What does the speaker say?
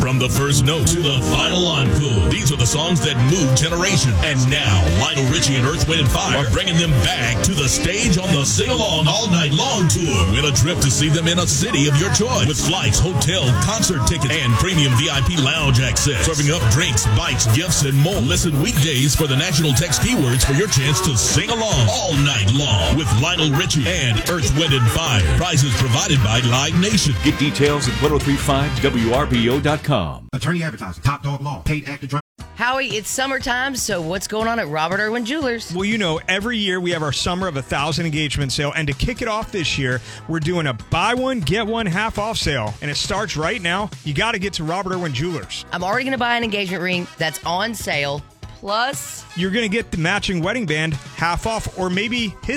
From the first note to the final encore, these are the songs that move generations. And now, Lionel Richie and Earth, Wind & Fire are bringing them back to the stage on the Sing Along All Night Long tour. Win a trip to see them in a city of your choice with flights, hotel, concert tickets, and premium VIP lounge access. Serving up drinks, bites, gifts, and more. Listen weekdays for the national text keywords for your chance to sing along all night long with Lionel Richie and Earth, Wind & Fire. Prizes provided by Live Nation. Get details at 1035WRBO.com. Attorney advertising, Top Dog Law, paid actor drama. Howie, it's summertime, so what's going on at Robert Irwin Jewelers? Well, you know, every year we have our Summer of 1,000 engagement sale, and to kick it off this year, we're doing a buy one, get one half off sale, and it starts right now. You got to get to Robert Irwin Jewelers. I'm already going to buy an engagement ring that's on sale, plus you're going to get the matching wedding band half off, or maybe his